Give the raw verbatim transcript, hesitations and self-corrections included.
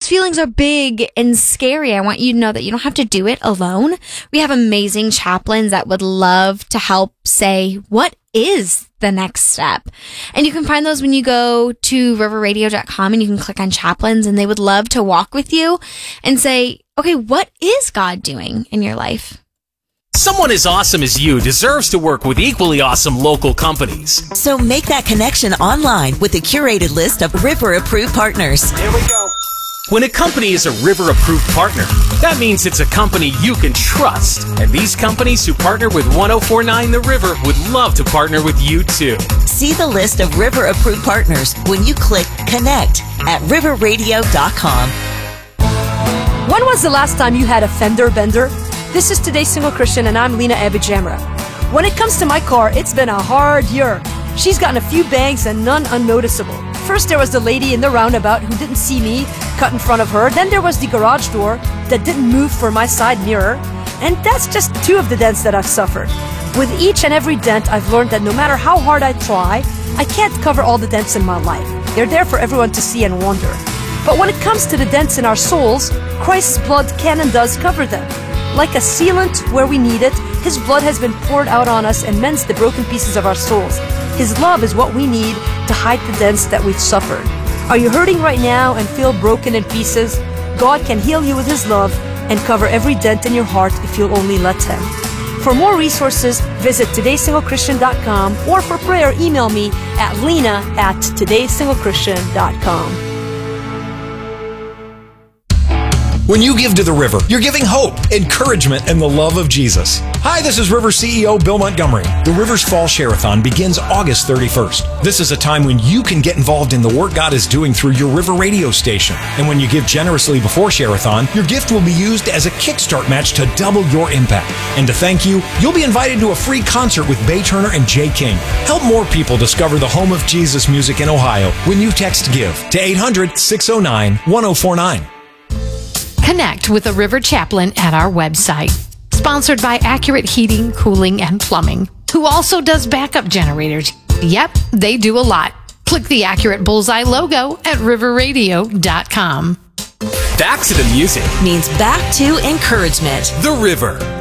feelings are big and scary, I want you to know that you don't have to do it alone. We have amazing chaplains that would love to help say, what is the next step? And you can find those when you go to river radio dot com and you can click on chaplains, and they would love to walk with you and say, okay, what is God doing in your life? Someone as awesome as you deserves to work with equally awesome local companies. So make that connection online with a curated list of River-approved partners. Here we go. When a company is a River-approved partner, that means it's a company you can trust. And these companies who partner with one oh four point nine The River would love to partner with you too. See the list of River-approved partners when you click Connect at river radio dot com. When was the last time you had a fender bender? This is Today's Single Christian, and I'm Lena Abijamra. When it comes to my car, it's been a hard year. She's gotten a few bangs and none unnoticeable. First, there was the lady in the roundabout who didn't see me cut in front of her. Then there was the garage door that didn't move for my side mirror. And that's just two of the dents that I've suffered. With each and every dent, I've learned that no matter how hard I try, I can't cover all the dents in my life. They're there for everyone to see and wonder. But when it comes to the dents in our souls, Christ's blood can and does cover them. Like a sealant where we need it, His blood has been poured out on us and mends the broken pieces of our souls. His love is what we need to hide the dents that we've suffered. Are you hurting right now and feel broken in pieces? God can heal you with His love and cover every dent in your heart if you'll only let Him. For more resources, visit todays single christian dot com, or for prayer, email me at lena at todays single christian dot com. When you give to the River, you're giving hope, encouragement, and the love of Jesus. Hi, this is River C E O Bill Montgomery. The River's Fall Share-a-thon begins August thirty-first. This is a time when you can get involved in the work God is doing through your River radio station. And when you give generously before Share-a-thon, your gift will be used as a kickstart match to double your impact. And to thank you, you'll be invited to a free concert with Bay Turner and Jay King. Help more people discover the home of Jesus music in Ohio when you text GIVE to eight hundred, six oh nine, one oh four nine. Connect with a River Chaplain at our website. Sponsored by Accurate Heating, Cooling, and Plumbing, who also does backup generators. Yep, they do a lot. Click the Accurate Bullseye logo at river radio dot com. Back to the music. Means back to encouragement. The River.